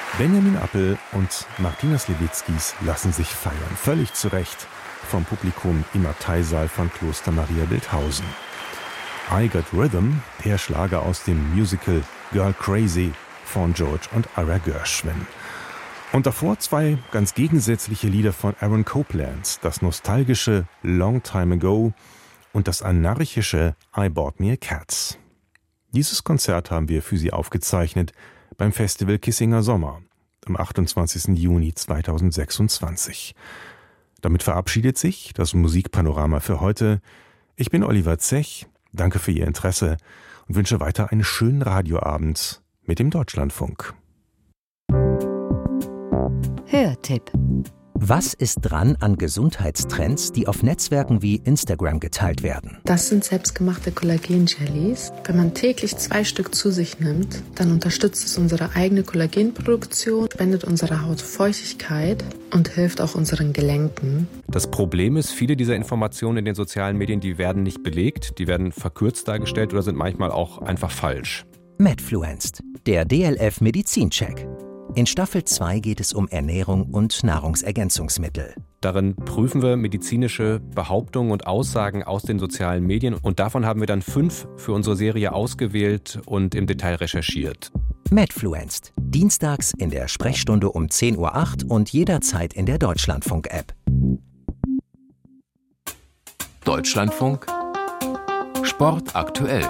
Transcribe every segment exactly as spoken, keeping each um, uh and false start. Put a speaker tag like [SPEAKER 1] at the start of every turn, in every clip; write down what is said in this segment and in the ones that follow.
[SPEAKER 1] Benjamin Appel und Martina Sliwickis lassen sich feiern, völlig zu Recht, vom Publikum im Abteisaal von Kloster Maria Bildhausen. I Got Rhythm, der Schlager aus dem Musical Girl Crazy von George und Ira Gershwin. Und davor zwei ganz gegensätzliche Lieder von Aaron Copland, das nostalgische Long Time Ago und das anarchische I Bought Me a Cat. Dieses Konzert haben wir für Sie aufgezeichnet beim Festival Kissinger Sommer am achtundzwanzigsten Juni zweitausendsechsundzwanzig. Damit verabschiedet sich das Musikpanorama für heute. Ich bin Oliver Zech, danke für Ihr Interesse und wünsche weiter einen schönen Radioabend mit dem Deutschlandfunk.
[SPEAKER 2] Hörtipp. Was ist dran an Gesundheitstrends, die auf Netzwerken wie Instagram geteilt werden?
[SPEAKER 3] Das sind selbstgemachte Kollagen-Jellies. Wenn man täglich zwei Stück zu sich nimmt, dann unterstützt es unsere eigene Kollagenproduktion, spendet unserer Haut Feuchtigkeit und hilft auch unseren Gelenken.
[SPEAKER 4] Das Problem ist, viele dieser Informationen in den sozialen Medien, die werden nicht belegt, die werden verkürzt dargestellt oder sind manchmal auch einfach falsch.
[SPEAKER 2] Medfluenced, der D L F-Medizincheck. In Staffel zwei geht es um Ernährung und Nahrungsergänzungsmittel.
[SPEAKER 4] Darin prüfen wir medizinische Behauptungen und Aussagen aus den sozialen Medien und davon haben wir dann fünf für unsere Serie ausgewählt und im Detail recherchiert.
[SPEAKER 2] Medfluenced, dienstags in der Sprechstunde um zehn Uhr acht und jederzeit in der Deutschlandfunk-App.
[SPEAKER 5] Deutschlandfunk Sport aktuell.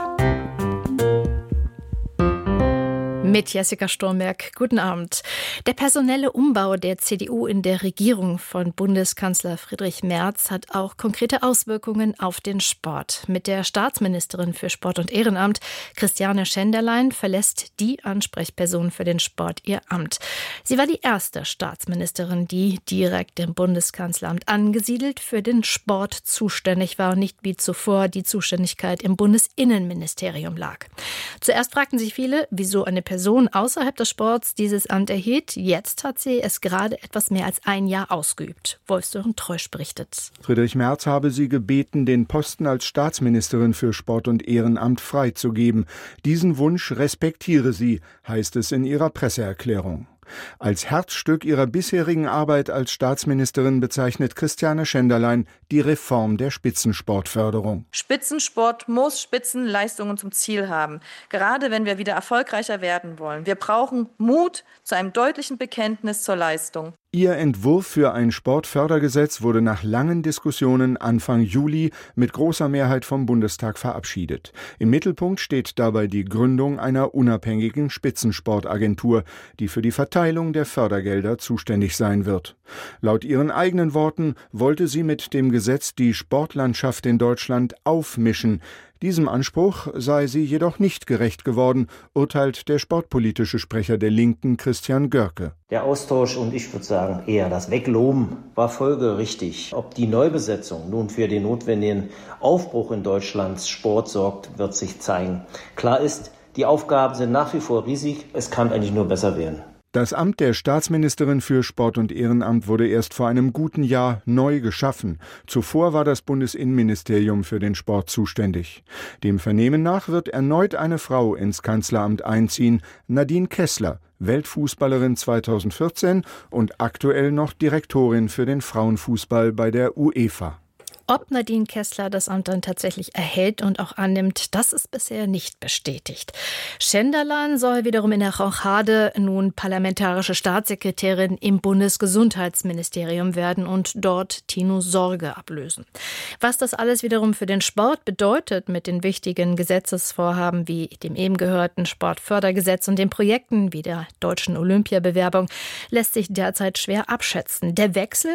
[SPEAKER 6] Mit Jessica Stormberg. Guten Abend. Der personelle Umbau der C D U in der Regierung von Bundeskanzler Friedrich Merz hat auch konkrete Auswirkungen auf den Sport. Mit der Staatsministerin für Sport und Ehrenamt, Christiane Schenderlein, verlässt die Ansprechperson für den Sport ihr Amt. Sie war die erste Staatsministerin, die direkt im Bundeskanzleramt angesiedelt für den Sport zuständig war und nicht wie zuvor die Zuständigkeit im Bundesinnenministerium lag. Zuerst fragten sich viele, wieso eine Person Person außerhalb des Sports dieses Amt erhielt. Jetzt hat sie es gerade etwas mehr als ein Jahr ausgeübt. Wolf-Sören Treusch berichtet.
[SPEAKER 7] Friedrich Merz habe sie gebeten, den Posten als Staatsministerin für Sport und Ehrenamt freizugeben. Diesen Wunsch respektiere sie, heißt es in ihrer Presseerklärung. Als Herzstück ihrer bisherigen Arbeit als Staatsministerin bezeichnet Christiane Schenderlein die Reform der Spitzensportförderung.
[SPEAKER 8] Spitzensport muss Spitzenleistungen zum Ziel haben, gerade wenn wir wieder erfolgreicher werden wollen. Wir brauchen Mut zu einem deutlichen Bekenntnis zur Leistung.
[SPEAKER 7] Ihr Entwurf für ein Sportfördergesetz wurde nach langen Diskussionen Anfang Juli mit großer Mehrheit vom Bundestag verabschiedet. Im Mittelpunkt steht dabei die Gründung einer unabhängigen Spitzensportagentur, die für die Verteilung der Fördergelder zuständig sein wird. Laut ihren eigenen Worten wollte sie mit dem Gesetz die Sportlandschaft in Deutschland aufmischen. Diesem Anspruch sei sie jedoch nicht gerecht geworden, urteilt der sportpolitische Sprecher der Linken Christian Görke.
[SPEAKER 9] Der Austausch und ich würde sagen eher das Wegloben war folgerichtig. Ob die Neubesetzung nun für den notwendigen Aufbruch in Deutschlands Sport sorgt, wird sich zeigen. Klar ist, die Aufgaben sind nach wie vor riesig, es kann eigentlich nur besser werden.
[SPEAKER 7] Das Amt der Staatsministerin für Sport und Ehrenamt wurde erst vor einem guten Jahr neu geschaffen. Zuvor war das Bundesinnenministerium für den Sport zuständig. Dem Vernehmen nach wird erneut eine Frau ins Kanzleramt einziehen, Nadine Kessler, Weltfußballerin zweitausendvierzehn und aktuell noch Direktorin für den Frauenfußball bei der UEFA.
[SPEAKER 6] Ob Nadine Kessler das Amt dann tatsächlich erhält und auch annimmt, das ist bisher nicht bestätigt. Schenderlein soll wiederum in der Rochade nun parlamentarische Staatssekretärin im Bundesgesundheitsministerium werden und dort Tino Sorge ablösen. Was das alles wiederum für den Sport bedeutet mit den wichtigen Gesetzesvorhaben wie dem eben gehörten Sportfördergesetz und den Projekten wie der deutschen Olympiabewerbung, lässt sich derzeit schwer abschätzen. Der Wechsel